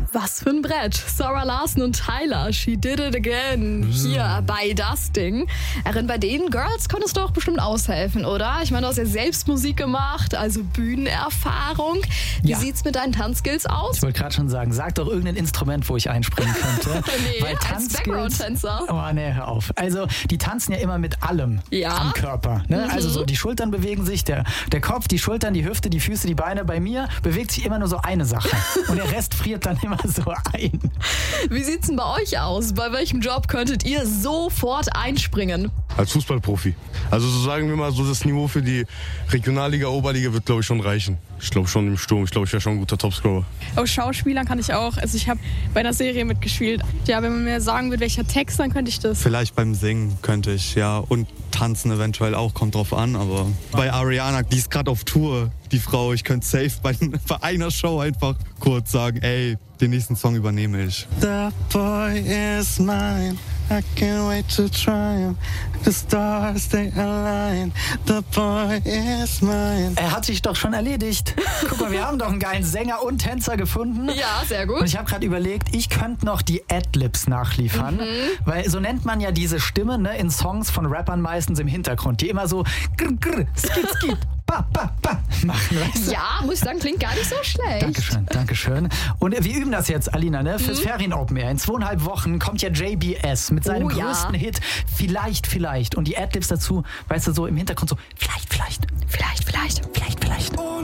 Was für ein Brett. Sarah Larson und Tyler, She Did It Again. Hier bei Das Ding. Erin, bei den Girls konntest du auch bestimmt aushelfen, oder? Ich meine, du hast ja selbst Musik gemacht, also Bühnenerfahrung. Wie sieht's mit deinen Tanzskills aus? Ich wollte gerade schon sagen, sag doch irgendein Instrument, wo ich einspringen könnte. Nee, weil als Background-Tänzer. Oh, nee, hör auf. Also, die tanzen ja immer mit allem am Körper. Ne? Also so, die Schultern bewegen sich, der Kopf, die Schultern, die Hüfte, die Füße, die Beine. Bei mir bewegt sich immer nur so eine Sache. Und der Rest friert dann immer so ein. Wie sieht's denn bei euch aus? Bei welchem Job könntet ihr sofort einspringen? Als Fußballprofi. Also so sagen wir mal, so das Niveau für die Regionalliga, Oberliga wird, glaube ich, schon reichen. Ich glaube schon im Sturm. Ich glaube, ich wäre schon ein guter Topscorer. Aus Schauspielern kann ich auch. Also ich habe bei einer Serie mitgespielt. Ja, wenn man mir sagen würde, welcher Text, dann könnte ich das. Vielleicht beim Singen könnte ich, ja. Und tanzen eventuell auch, kommt drauf an. Aber bei Ariana, die ist gerade auf Tour, die Frau. Ich könnte safe bei einer Show einfach kurz sagen, ey, den nächsten Song übernehme ich. The boy is mine. I can't wait to try him. The stars, they align. The boy is mine. Er hat sich doch schon erledigt. Guck mal, wir haben doch einen geilen Sänger und Tänzer gefunden. Ja, sehr gut. Und ich habe gerade überlegt, ich könnte noch die Adlibs nachliefern. Weil so nennt man ja diese Stimme, ne, in Songs von Rappern meistens im Hintergrund, die immer so grr, grr, skit, skit, ba, ba, ba machen. Weißt du? Ja, muss ich sagen, klingt gar nicht so schlecht. Dankeschön. Und wir üben das jetzt, Alina, ne? Fürs Ferien Open Air. In 2,5 Wochen kommt ja JBS mit seinem größten Hit. Vielleicht. Und die Adlibs dazu, weißt du, so im Hintergrund so, vielleicht.